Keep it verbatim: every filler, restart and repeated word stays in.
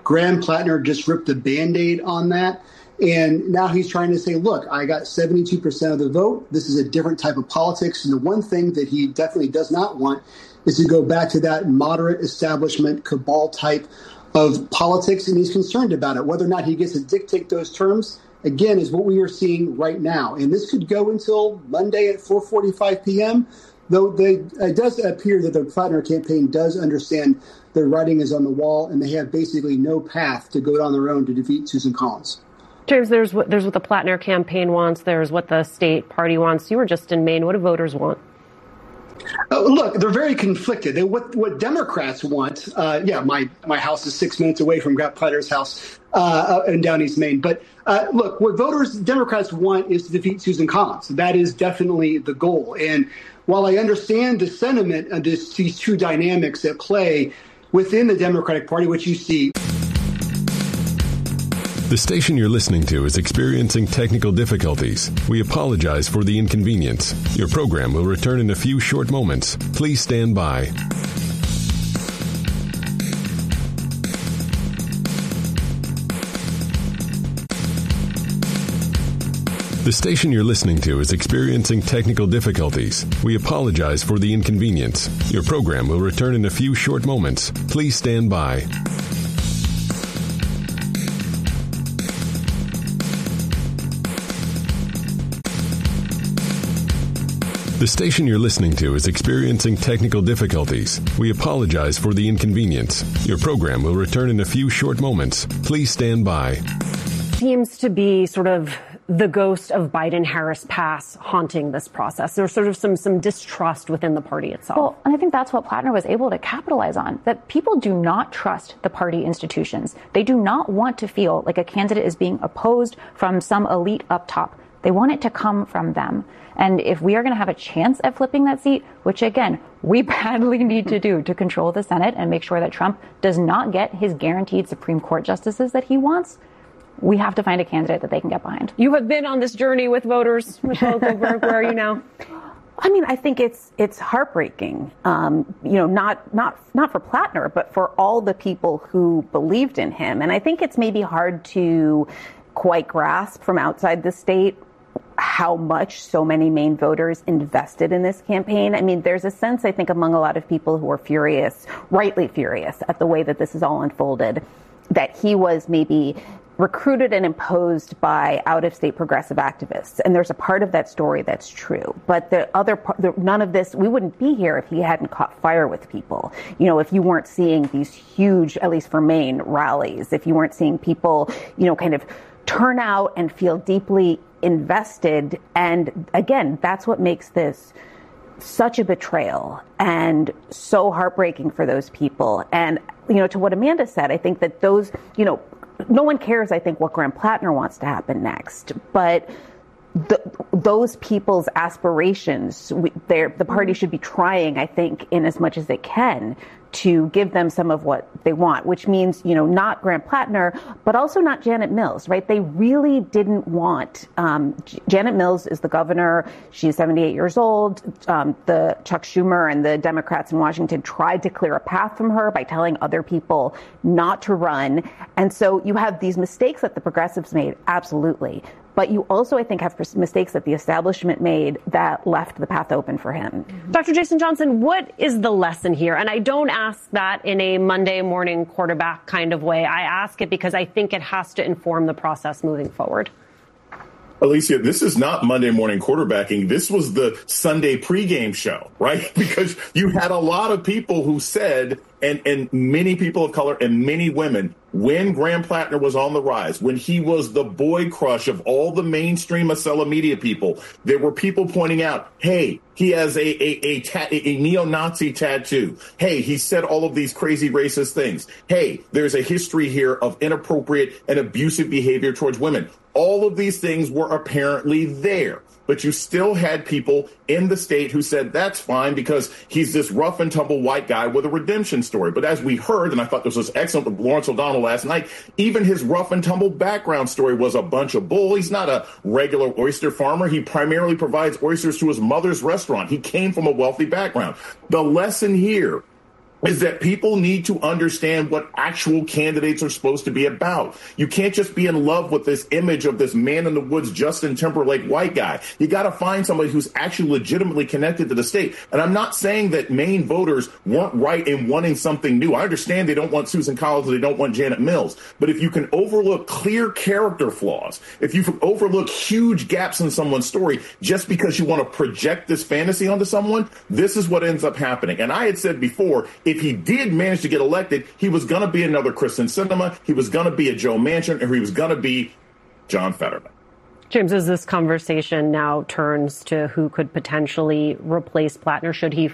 Graham Plattner just ripped the Band-Aid on that. And now he's trying to say, look, I got seventy-two percent of the vote. This is a different type of politics. And the one thing that he definitely does not want is to go back to that moderate establishment cabal type of politics. And he's concerned about it. Whether or not he gets to dictate those terms, again, is what we are seeing right now. And this could go until Monday at four forty-five p.m., though they, it does appear that the Plattner campaign does understand their writing is on the wall, and they have basically no path to go on their own to defeat Susan Collins. James, there's what, there's what the Plattner campaign wants. There's what the state party wants. You were just in Maine. What do voters want? Uh, look, they're very conflicted. They, what, what Democrats want, uh, yeah, my, my house is six minutes away from Grant Plattner's house uh, in down East Maine. But uh, look, what voters, Democrats want is to defeat Susan Collins. That is definitely the goal. And while I understand the sentiment of this, these two dynamics at play within the Democratic Party, which you see. The station you're listening to is experiencing technical difficulties. We apologize for the inconvenience. Your program will return in a few short moments. Please stand by. The station you're listening to is experiencing technical difficulties. We apologize for the inconvenience. Your program will return in a few short moments. Please stand by. The station you're listening to is experiencing technical difficulties. We apologize for the inconvenience. Your program will return in a few short moments. Please stand by. Seems to be sort of the ghost of Biden-Harris pass haunting this process. There's sort of some some distrust within the party itself. Well, and I think that's what Plattner was able to capitalize on, that people do not trust the party institutions. They do not want to feel like a candidate is being opposed from some elite up top. They want it to come from them. And if we are going to have a chance at flipping that seat, which, again, we badly need to do to control the Senate and make sure that Trump does not get his guaranteed Supreme Court justices that he wants, we have to find a candidate that they can get behind. You have been on this journey with voters. Michelle Goldberg, where are you now? I mean, I think it's it's heartbreaking, um, you know, not not not for Plattner, but for all the people who believed in him. And I think it's maybe hard to quite grasp from outside the state how much so many Maine voters invested in this campaign. I mean, there's a sense, I think, among a lot of people who are furious, rightly furious at the way that this is all unfolded, that he was maybe recruited and imposed by out-of-state progressive activists. And there's a part of that story that's true. But the other part, the, none of this, we wouldn't be here if he hadn't caught fire with people. You know, if you weren't seeing these huge, at least for Maine, rallies, if you weren't seeing people, you know, kind of turn out and feel deeply invested. And again, that's what makes this such a betrayal and so heartbreaking for those people. And, you know, to what Amanda said, I think that those, you know, no one cares, I think, what Graham Plattner wants to happen next. But the, those people's aspirations, we, the party should be trying, I think, in as much as it can, to give them some of what they want, which means, you know, not Graham Plattner, but also not Janet Mills, right? They really didn't want, um, J- Janet Mills is the governor. She's seventy-eight years old. Um, the Chuck Schumer and the Democrats in Washington tried to clear a path from her by telling other people not to run. And so you have these mistakes that the progressives made, absolutely. But you also, I think, have mistakes that the establishment made that left the path open for him. Doctor Jason Johnson, what is the lesson here? And I don't ask that in a Monday morning quarterback kind of way. I ask it because I think it has to inform the process moving forward. Alicia, this is not Monday morning quarterbacking. This was the Sunday pregame show, right? Because you had a lot of people who said, and, and many people of color and many women, when Graham Plattner was on the rise, when he was the boy crush of all the mainstream Acela media people, there were people pointing out, hey, he has a a a, ta- a neo-Nazi tattoo. Hey, he said all of these crazy racist things. Hey, there's a history here of inappropriate and abusive behavior towards women. All of these things were apparently there. But you still had people in the state who said that's fine because he's this rough and tumble white guy with a redemption story. But as we heard, and I thought this was excellent with Lawrence O'Donnell last night, even his rough and tumble background story was a bunch of bull. He's not a regular oyster farmer. He primarily provides oysters to his mother's restaurant. He came from a wealthy background. The lesson here is that people need to understand what actual candidates are supposed to be about. You can't just be in love with this image of this man in the woods, Justin Timberlake white guy. You got to find somebody who's actually legitimately connected to the state. And I'm not saying that Maine voters weren't right in wanting something new. I understand they don't want Susan Collins, they don't want Janet Mills. But if you can overlook clear character flaws, if you can overlook huge gaps in someone's story just because you want to project this fantasy onto someone, this is what ends up happening. And I had said before, if he did manage to get elected, he was going to be another Kristen Sinema, he was going to be a Joe Manchin, or he was going to be John Fetterman. James, as this conversation now turns to who could potentially replace Plattner, should he